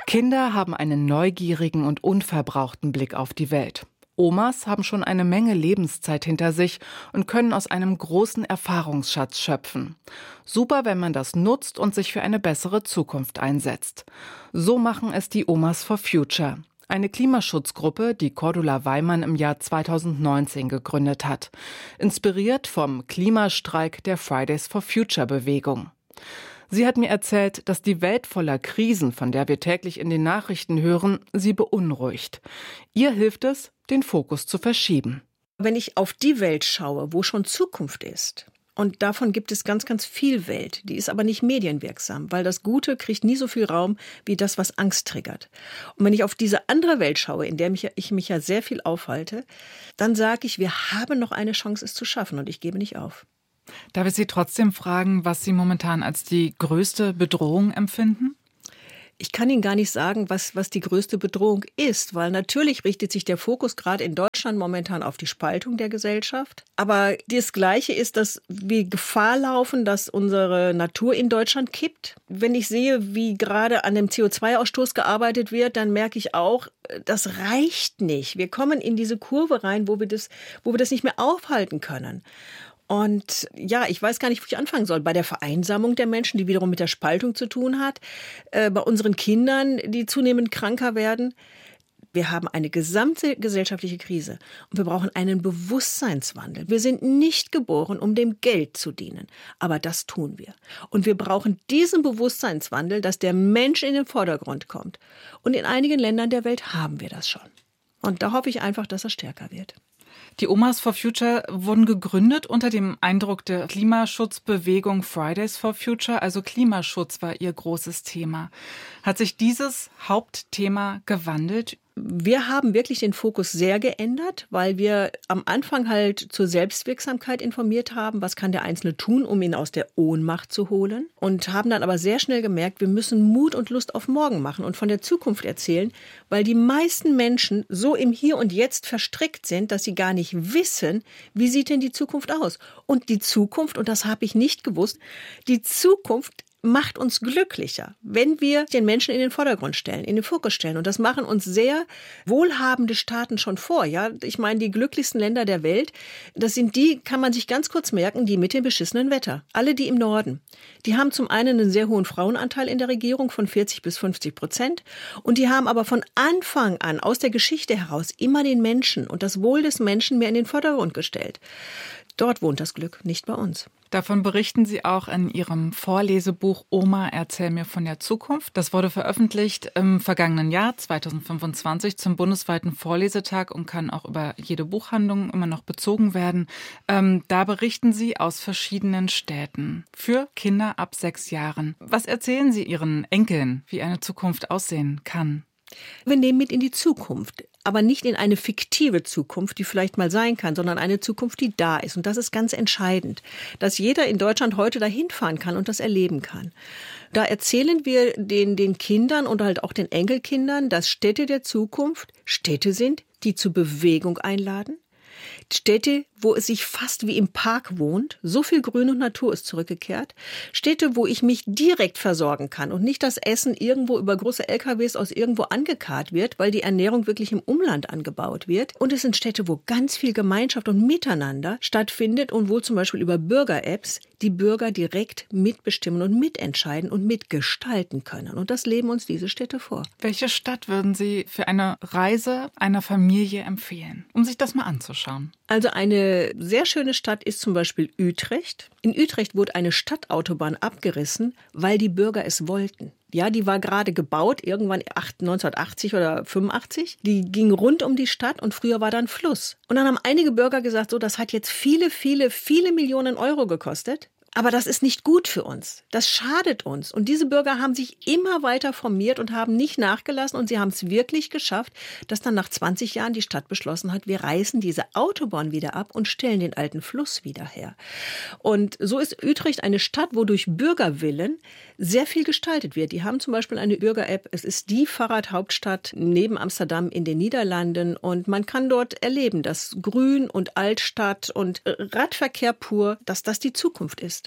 Kinder haben einen neugierigen und unverbrauchten Blick auf die Welt. Omas haben schon eine Menge Lebenszeit hinter sich und können aus einem großen Erfahrungsschatz schöpfen. Super, wenn man das nutzt und sich für eine bessere Zukunft einsetzt. So machen es die Omas for Future. Eine Klimaschutzgruppe, die Cordula Weimann im Jahr 2019 gegründet hat. Inspiriert vom Klimastreik der Fridays for Future Bewegung. Sie hat mir erzählt, dass die Welt voller Krisen, von der wir täglich in den Nachrichten hören, sie beunruhigt. Ihr hilft es, den Fokus zu verschieben. Wenn ich auf die Welt schaue, wo schon Zukunft ist, und davon gibt es ganz, ganz viel Welt, die ist aber nicht medienwirksam, weil das Gute kriegt nie so viel Raum wie das, was Angst triggert. Und wenn ich auf diese andere Welt schaue, in der ich mich ja sehr viel aufhalte, dann sage ich, wir haben noch eine Chance, es zu schaffen, und ich gebe nicht auf. Darf ich Sie trotzdem fragen, was Sie momentan als die größte Bedrohung empfinden? Ich kann Ihnen gar nicht sagen, was die größte Bedrohung ist, weil natürlich richtet sich der Fokus gerade in Deutschland momentan auf die Spaltung der Gesellschaft. Aber das Gleiche ist, dass wir Gefahr laufen, dass unsere Natur in Deutschland kippt. Wenn ich sehe, wie gerade an dem CO2-Ausstoß gearbeitet wird, dann merke ich auch, das reicht nicht. Wir kommen in diese Kurve rein, wo wir das nicht mehr aufhalten können. Und ja, ich weiß gar nicht, wo ich anfangen soll. Bei der Vereinsamung der Menschen, die wiederum mit der Spaltung zu tun hat. Bei unseren Kindern, die zunehmend kranker werden. Wir haben eine gesamte gesellschaftliche Krise. Und wir brauchen einen Bewusstseinswandel. Wir sind nicht geboren, um dem Geld zu dienen. Aber das tun wir. Und wir brauchen diesen Bewusstseinswandel, dass der Mensch in den Vordergrund kommt. Und in einigen Ländern der Welt haben wir das schon. Und da hoffe ich einfach, dass er stärker wird. Die Omas for Future wurden gegründet unter dem Eindruck der Klimaschutzbewegung Fridays for Future. Also Klimaschutz war ihr großes Thema. Hat sich dieses Hauptthema gewandelt? Wir haben wirklich den Fokus sehr geändert, weil wir am Anfang halt zur Selbstwirksamkeit informiert haben, was kann der Einzelne tun, um ihn aus der Ohnmacht zu holen. Und haben dann aber sehr schnell gemerkt, wir müssen Mut und Lust auf morgen machen und von der Zukunft erzählen, weil die meisten Menschen so im Hier und Jetzt verstrickt sind, dass sie gar nicht wissen, wie sieht denn die Zukunft aus. Und die Zukunft, und das habe ich nicht gewusst, die Zukunft macht uns glücklicher, wenn wir den Menschen in den Vordergrund stellen, in den Fokus stellen. Und das machen uns sehr wohlhabende Staaten schon vor. Ja, ich meine, die glücklichsten Länder der Welt, das sind die, kann man sich ganz kurz merken, die mit dem beschissenen Wetter. Alle die im Norden. Die haben zum einen einen sehr hohen Frauenanteil in der Regierung von 40-50%. Und die haben aber von Anfang an aus der Geschichte heraus immer den Menschen und das Wohl des Menschen mehr in den Vordergrund gestellt. Dort wohnt das Glück, nicht bei uns. Davon berichten Sie auch in Ihrem Vorlesebuch Oma, erzähl mir von der Zukunft. Das wurde veröffentlicht im vergangenen Jahr 2025 zum bundesweiten Vorlesetag und kann auch über jede Buchhandlung immer noch bezogen werden. Da berichten Sie aus verschiedenen Städten für Kinder ab 6 Jahren. Was erzählen Sie Ihren Enkeln, wie eine Zukunft aussehen kann? Wir nehmen mit in die Zukunft, aber nicht in eine fiktive Zukunft, die vielleicht mal sein kann, sondern eine Zukunft, die da ist. Und das ist ganz entscheidend, dass jeder in Deutschland heute dahin fahren kann und das erleben kann. Da erzählen wir den Kindern und halt auch den Enkelkindern, dass Städte der Zukunft Städte sind, die zur Bewegung einladen. Städte, wo es sich fast wie im Park wohnt, so viel Grün und Natur ist zurückgekehrt. Städte, wo ich mich direkt versorgen kann und nicht das Essen irgendwo über große LKWs aus irgendwo angekarrt wird, weil die Ernährung wirklich im Umland angebaut wird. Und es sind Städte, wo ganz viel Gemeinschaft und Miteinander stattfindet und wo zum Beispiel über Bürger-Apps die Bürger direkt mitbestimmen und mitentscheiden und mitgestalten können. Und das leben uns diese Städte vor. Welche Stadt würden Sie für eine Reise einer Familie empfehlen, um sich das mal anzuschauen? Also eine sehr schöne Stadt ist zum Beispiel Utrecht. In Utrecht wurde eine Stadtautobahn abgerissen, weil die Bürger es wollten. Ja, die war gerade gebaut, irgendwann 1980 oder 85. Die ging rund um die Stadt und früher war da ein Fluss. Und dann haben einige Bürger gesagt, so, das hat jetzt viele Millionen Euro gekostet. Aber das ist nicht gut für uns. Das schadet uns. Und diese Bürger haben sich immer weiter formiert und haben nicht nachgelassen. Und sie haben es wirklich geschafft, dass dann nach 20 Jahren die Stadt beschlossen hat, wir reißen diese Autobahn wieder ab und stellen den alten Fluss wieder her. Und so ist Utrecht eine Stadt, wo durch Bürgerwillen sehr viel gestaltet wird. Die haben zum Beispiel eine Bürger-App. Es ist die Fahrradhauptstadt neben Amsterdam in den Niederlanden. Und man kann dort erleben, dass Grün und Altstadt und Radverkehr pur, dass das die Zukunft ist.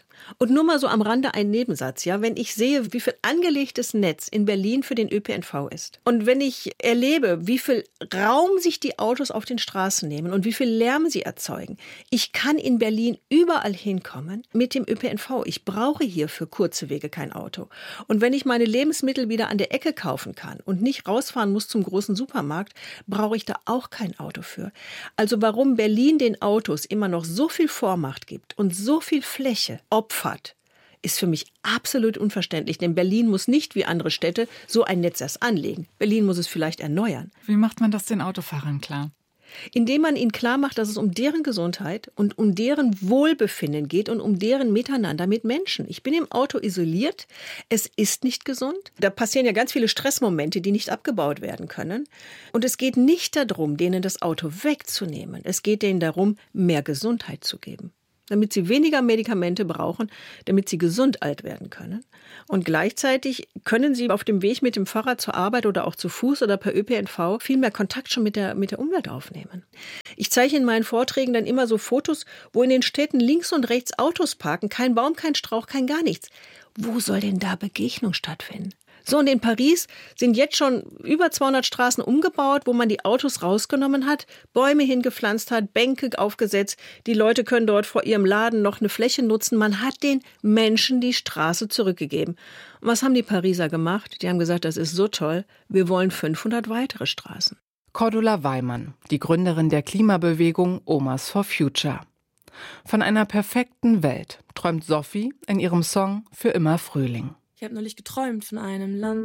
hat. Und nur mal so am Rande ein Nebensatz, ja, wenn ich sehe, wie viel angelegtes Netz in Berlin für den ÖPNV ist und wenn ich erlebe, wie viel Raum sich die Autos auf den Straßen nehmen und wie viel Lärm sie erzeugen. Ich kann in Berlin überall hinkommen mit dem ÖPNV. Ich brauche hier für kurze Wege kein Auto. Und wenn ich meine Lebensmittel wieder an der Ecke kaufen kann und nicht rausfahren muss zum großen Supermarkt, brauche ich da auch kein Auto für. Also warum Berlin den Autos immer noch so viel Vormacht gibt und so viel Fläche opfert, ist für mich absolut unverständlich. Denn Berlin muss nicht wie andere Städte so ein Netz erst anlegen. Berlin muss es vielleicht erneuern. Wie macht man das den Autofahrern klar? Indem man ihnen klar macht, dass es um deren Gesundheit und um deren Wohlbefinden geht und um deren Miteinander mit Menschen. Ich bin im Auto isoliert. Es ist nicht gesund. Da passieren ja ganz viele Stressmomente, die nicht abgebaut werden können. Und es geht nicht darum, denen das Auto wegzunehmen. Es geht denen darum, mehr Gesundheit zu geben. Damit sie weniger Medikamente brauchen, damit sie gesund alt werden können. Und gleichzeitig können sie auf dem Weg mit dem Fahrrad zur Arbeit oder auch zu Fuß oder per ÖPNV viel mehr Kontakt schon mit der Umwelt aufnehmen. Ich zeige in meinen Vorträgen dann immer so Fotos, wo in den Städten links und rechts Autos parken, kein Baum, kein Strauch, kein gar nichts. Wo soll denn da Begegnung stattfinden? So, und in Paris sind jetzt schon über 200 Straßen umgebaut, wo man die Autos rausgenommen hat, Bäume hingepflanzt hat, Bänke aufgesetzt. Die Leute können dort vor ihrem Laden noch eine Fläche nutzen. Man hat den Menschen die Straße zurückgegeben. Und was haben die Pariser gemacht? Die haben gesagt, das ist so toll, wir wollen 500 weitere Straßen. Cordula Weimann, die Gründerin der Klimabewegung Omas for Future. Von einer perfekten Welt träumt Sophie in ihrem Song Für immer Frühling. Ich habe neulich geträumt von einem Land.